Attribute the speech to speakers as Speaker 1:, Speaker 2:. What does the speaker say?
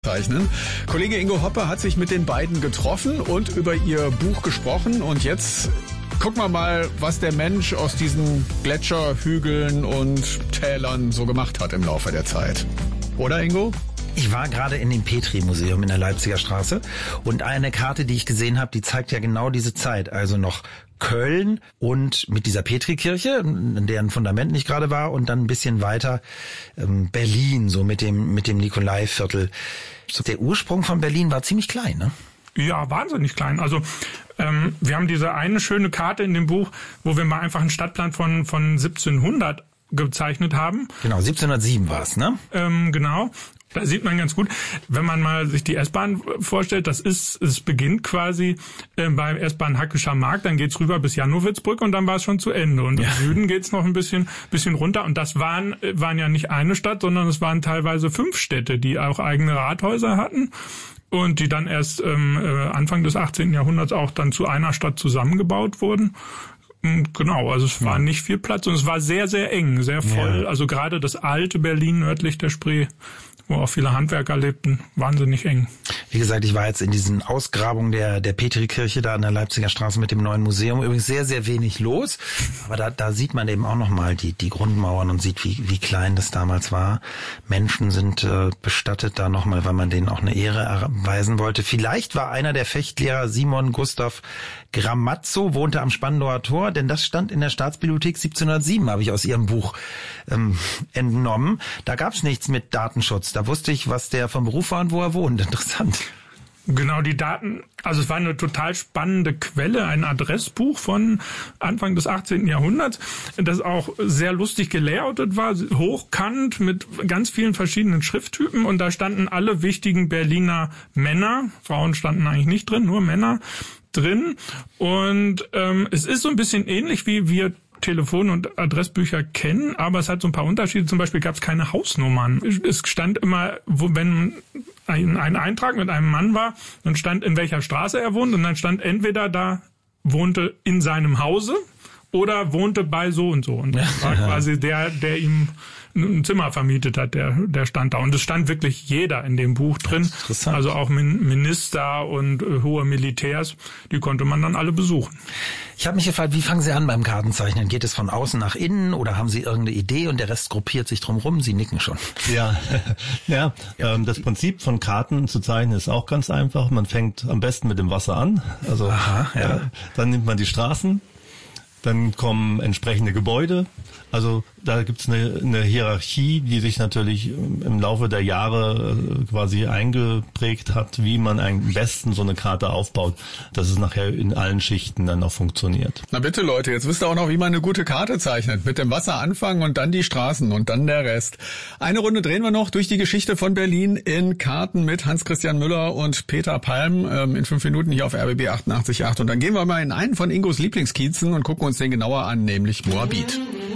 Speaker 1: Zeichnen. Kollege Ingo Hoppe hat sich mit den beiden getroffen und über ihr Buch gesprochen. Und jetzt gucken wir mal, was der Mensch aus diesen Gletscherhügeln und Tälern so gemacht hat im Laufe der Zeit. Oder, Ingo?
Speaker 2: Ich war gerade in dem Petri-Museum in der Leipziger Straße und eine Karte, die ich gesehen habe, die zeigt ja genau diese Zeit. Also noch Köln und mit dieser Petri-Kirche, deren Fundament nicht gerade war, und dann ein bisschen weiter Berlin, so mit dem Nikolaiviertel. Der Ursprung von Berlin war ziemlich klein, ne?
Speaker 3: Ja, wahnsinnig klein. Also wir haben diese eine schöne Karte in dem Buch, wo wir mal einfach einen Stadtplan von 1700 gezeichnet haben. Genau,
Speaker 2: 1707 war es, ne?
Speaker 3: Genau. Da sieht man ganz gut, wenn man mal sich die S-Bahn vorstellt, es beginnt quasi beim S-Bahn Hackescher Markt, dann geht's rüber bis Jannowitzbrücke und dann war es schon zu Ende. Und im Süden geht's noch ein bisschen runter. Und das waren ja nicht eine Stadt, sondern es waren teilweise 5 Städte, die auch eigene Rathäuser hatten und die dann erst Anfang des 18. Jahrhunderts auch dann zu einer Stadt zusammengebaut wurden. Genau, also es war nicht viel Platz und es war sehr, sehr eng, sehr voll. Ja. Also gerade das alte Berlin nördlich der Spree, wo auch viele Handwerker lebten, wahnsinnig eng.
Speaker 2: Wie gesagt, ich war jetzt in diesen Ausgrabungen der Petri-Kirche da an der Leipziger Straße mit dem neuen Museum. Übrigens sehr, sehr wenig los. Aber da sieht man eben auch nochmal die Grundmauern und sieht, wie klein das damals war. Menschen sind bestattet da nochmal, weil man denen auch eine Ehre erweisen wollte. Vielleicht war einer der Fechtlehrer Simon Gustav Gramazzo, wohnte am Spandauer Tor, denn das stand in der Staatsbibliothek 1707, habe ich aus ihrem Buch entnommen. Da gab es nichts mit Datenschutz. Da wusste ich, was der vom Beruf war und wo er wohnt. Interessant.
Speaker 3: Genau, die Daten, also es war eine total spannende Quelle, ein Adressbuch von Anfang des 18. Jahrhunderts, das auch sehr lustig gelayoutet war, hochkant mit ganz vielen verschiedenen Schrifttypen, und da standen alle wichtigen Berliner Männer, Frauen standen eigentlich nicht drin, nur Männer drin, und es ist so ein bisschen ähnlich, wie wir Telefon- und Adressbücher kennen, aber es hat so ein paar Unterschiede. Zum Beispiel gab es keine Hausnummern. Es stand immer, wenn ein Eintrag mit einem Mann war, dann stand, in welcher Straße er wohnt, und dann stand entweder da wohnte in seinem Hause oder wohnte bei so und so. Und das war quasi der ihm ein Zimmer vermietet hat, der stand da. Und es stand wirklich jeder in dem Buch drin. Also auch Minister und hohe Militärs, die konnte man dann alle besuchen.
Speaker 2: Ich habe mich gefragt, wie fangen Sie an beim Kartenzeichnen? Geht es von außen nach innen oder haben Sie irgendeine Idee und der Rest gruppiert sich drumherum? Sie nicken schon.
Speaker 4: Ja, das Prinzip von Karten zu zeichnen ist auch ganz einfach. Man fängt am besten mit dem Wasser an. Also dann nimmt man die Straßen. Dann kommen entsprechende Gebäude. Also da gibt's eine Hierarchie, die sich natürlich im Laufe der Jahre quasi eingeprägt hat, wie man am besten so eine Karte aufbaut, dass es nachher in allen Schichten dann auch funktioniert.
Speaker 1: Na bitte Leute, jetzt wisst ihr auch noch, wie man eine gute Karte zeichnet. Mit dem Wasser anfangen und dann die Straßen und dann der Rest. Eine Runde drehen wir noch durch die Geschichte von Berlin in Karten mit Hans-Christian Müller und Peter Palm in 5 Minuten hier auf RBB 88.8. Und dann gehen wir mal in einen von Ingos Lieblingskiezen und gucken uns den genauer an, nämlich Moabit.